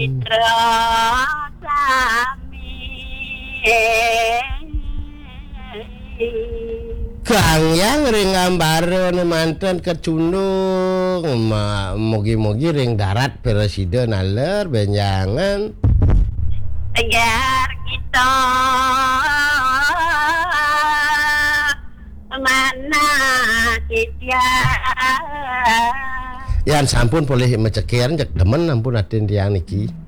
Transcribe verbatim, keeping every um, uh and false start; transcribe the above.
Citra sami Kang yang ring ngambaro manten kecundung mugi-mugi ring darat presiden aler benjangan agar kita mana kita yan sampun boleh mecekian cek demen ampun aden tiang niki